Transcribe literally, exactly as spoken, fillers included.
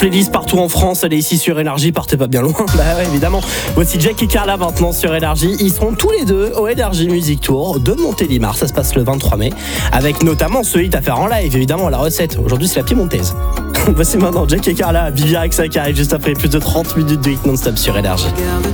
Playlist partout en France, elle est ici sur Énergie, partez pas bien loin. Bah ouais, évidemment. Voici Jack et Carla maintenant sur Énergie. Ils seront tous les deux au Énergie Music Tour de Montélimar. Ça se passe le vingt-trois mai. Avec notamment ce hit à faire en live, évidemment, la recette. Aujourd'hui, c'est la piémontaise. Voici maintenant Jack et Carla, Vivien avec ça qui arrive juste après plus de trente minutes de hit non-stop sur Énergie.